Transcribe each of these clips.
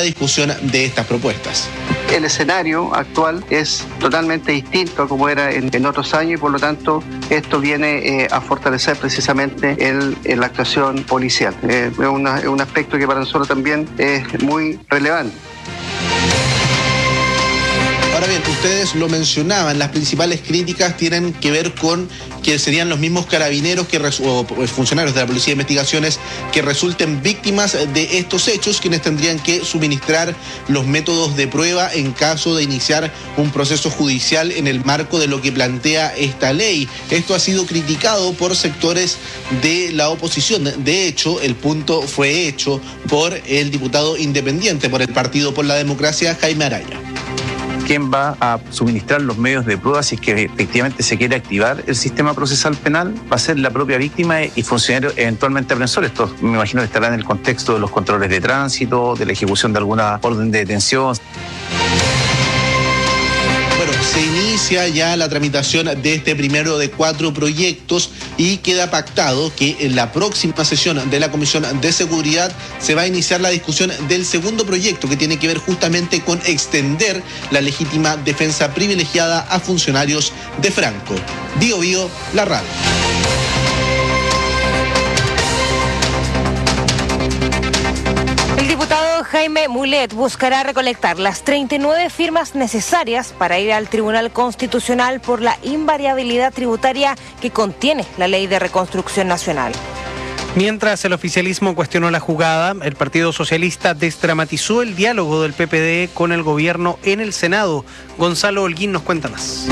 discusión de estas propuestas. El escenario actual es totalmente distinto a como era en otros años y por lo tanto esto viene a fortalecer precisamente la actuación policial. Es un aspecto que para nosotros también es muy relevante. Ahora bien, ustedes lo mencionaban, las principales críticas tienen que ver con que serían los mismos carabineros o funcionarios de la Policía de Investigaciones que resulten víctimas de estos hechos, quienes tendrían que suministrar los métodos de prueba en caso de iniciar un proceso judicial en el marco de lo que plantea esta ley. Esto ha sido criticado por sectores de la oposición. De hecho, el punto fue hecho por el diputado independiente por el Partido por la Democracia, Jaime Araya. ¿Quién va a suministrar los medios de prueba si es que efectivamente se quiere activar el sistema procesal penal? Va a ser la propia víctima y funcionarios eventualmente aprensores. Esto me imagino que estará en el contexto de los controles de tránsito, de la ejecución de alguna orden de detención. Se inicia ya la tramitación de este primero de 4 proyectos y queda pactado que en la próxima sesión de la Comisión de Seguridad se va a iniciar la discusión del segundo proyecto, que tiene que ver justamente con extender la legítima defensa privilegiada a funcionarios de Franco. Bio Bio, la radio. Jaime Mulet buscará recolectar las 39 firmas necesarias para ir al Tribunal Constitucional por la invariabilidad tributaria que contiene la Ley de Reconstrucción Nacional. Mientras el oficialismo cuestionó la jugada, el Partido Socialista desdramatizó el diálogo del PPD con el gobierno en el Senado. Gonzalo Holguín nos cuenta más.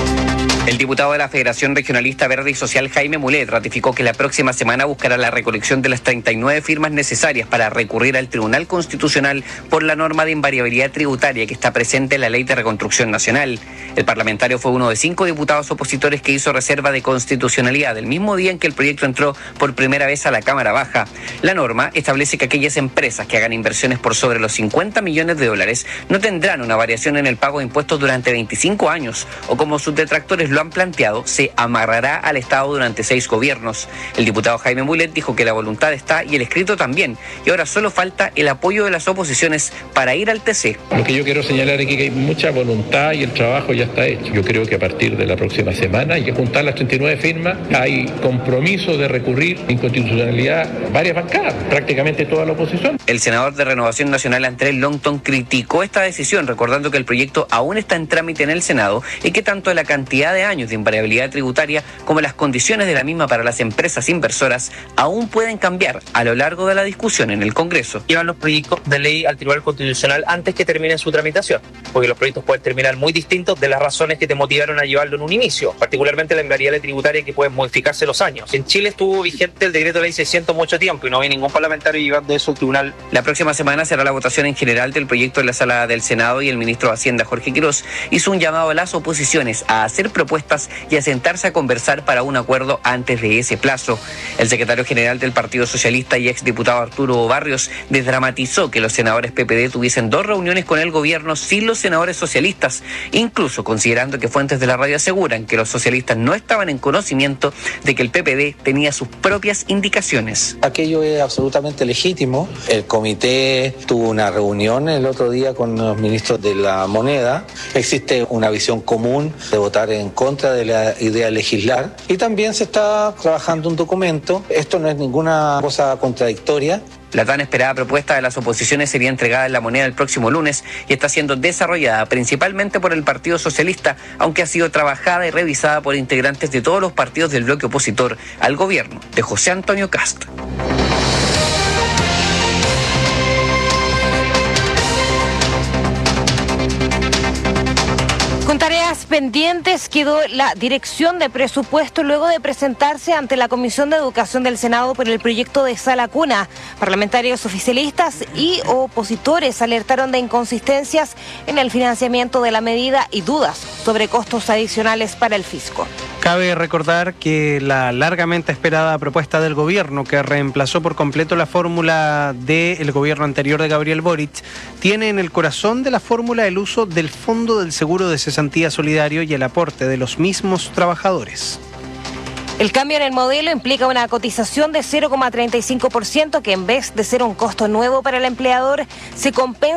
El diputado de la Federación Regionalista Verde y Social, Jaime Mulet, ratificó que la próxima semana buscará la recolección de las 39 firmas necesarias para recurrir al Tribunal Constitucional por la norma de invariabilidad tributaria que está presente en la Ley de Reconstrucción Nacional. El parlamentario fue uno de 5 diputados opositores que hizo reserva de constitucionalidad el mismo día en que el proyecto entró por primera vez a la Cámara Baja. La norma establece que aquellas empresas que hagan inversiones por sobre los 50 millones de dólares no tendrán una variación en el pago de impuestos durante 25 años, o como sus detractores lo han planteado, se amarrará al Estado durante 6 gobiernos. El diputado Jaime Mulet dijo que la voluntad está y el escrito también, y ahora solo falta el apoyo de las oposiciones para ir al TC. Lo que yo quiero señalar es que hay mucha voluntad y el trabajo ya está hecho. Yo creo que a partir de la próxima semana hay que juntar las 39 firmas. Hay compromiso de recurrir inconstitucionalidad varias bancadas, prácticamente toda la oposición. El senador de Renovación Nacional, Andrés Longton, criticó esta decisión, recordando que el proyecto aún está en trámite en el Senado y que tanto la cantidad de años de invariabilidad tributaria como las condiciones de la misma para las empresas inversoras aún pueden cambiar a lo largo de la discusión en el Congreso. Llevan los proyectos de ley al Tribunal Constitucional antes que terminen su tramitación, porque los proyectos pueden terminar muy distintos de las razones que te motivaron a llevarlo en un inicio, particularmente la invariabilidad tributaria que puede modificarse los años. En Chile estuvo vigente el decreto de ley 600 mucho tiempo y no había ningún parlamentario llevando eso al tribunal. La próxima semana será la votación en general del proyecto en la sala del Senado y el ministro de Hacienda, Jorge Quiroz, hizo un llamado a las oposiciones a hacer propuestas y a sentarse a conversar para un acuerdo antes de ese plazo. El secretario general del Partido Socialista y exdiputado Arturo Barrios desdramatizó que los senadores PPD tuviesen 2 reuniones con el gobierno sin los senadores socialistas, incluso considerando que fuentes de la radio aseguran que los socialistas no estaban en conocimiento de que el PPD tenía sus propias indicaciones. Aquello es absolutamente legítimo. El comité tuvo una reunión el otro día con los ministros de la moneda. Existe una visión común de votar en contra de la idea de legislar y también se está trabajando un documento. Esto no es ninguna cosa contradictoria. La tan esperada propuesta de las oposiciones sería entregada en la moneda el próximo lunes y está siendo desarrollada principalmente por el Partido Socialista, aunque ha sido trabajada y revisada por integrantes de todos los partidos del bloque opositor al gobierno de José Antonio Kast. Con tareas pendientes quedó la Dirección de Presupuesto luego de presentarse ante la Comisión de Educación del Senado por el proyecto de Sala Cuna. Parlamentarios oficialistas y opositores alertaron de inconsistencias en el financiamiento de la medida y dudas sobre costos adicionales para el fisco. Cabe recordar que la largamente esperada propuesta del gobierno, que reemplazó por completo la fórmula del gobierno anterior de Gabriel Boric, tiene en el corazón de la fórmula el uso del Fondo del Seguro de Cesantía Solidario y el aporte de los mismos trabajadores. El cambio en el modelo implica una cotización de 0,35% que en vez de ser un costo nuevo para el empleador, se compensa